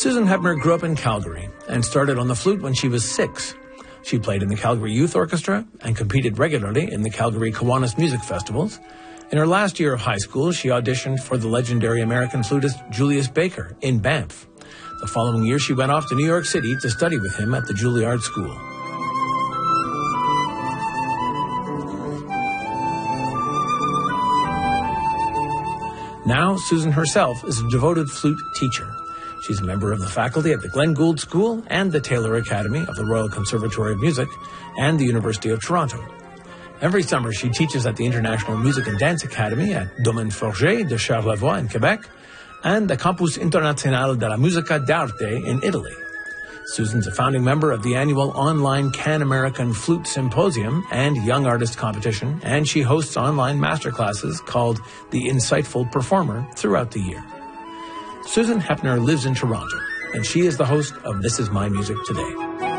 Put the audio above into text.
Susan Hepner grew up in Calgary and started on the flute when she was 6. She played in the Calgary Youth Orchestra and competed regularly in the Calgary Kiwanis Music Festivals. In her last year of high school, she auditioned for the legendary American flutist Julius Baker in Banff. The following year, she went off to New York City to study with him at the Juilliard School. Now, Susan herself is a devoted flute teacher. She's a member of the faculty at the Glenn Gould School and the Taylor Academy of the Royal Conservatory of Music and the University of Toronto. Every summer, she teaches at the International Music and Dance Academy at Domaine Forget de Charlevoix in Quebec and the Campus International de la Musica d'Arte in Italy. Susan's a founding member of the annual online Can-American Flute Symposium and Young Artist Competition, and she hosts online masterclasses called The Insightful Performer throughout the year. Susan Hepner lives in Toronto, and she is the host of This Is My Music Today.